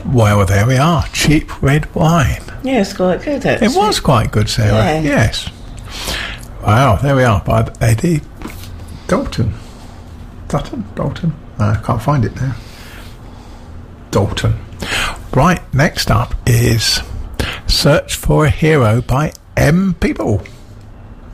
Well, there we are. Cheap red wine. Yeah, it's quite good, actually. It was quite good, Sarah. Yeah. Yes. Wow, there we are by Eddie Dalton. Dalton? I can't find it now. Dalton. Right, next up is Search for a Hero by M. People.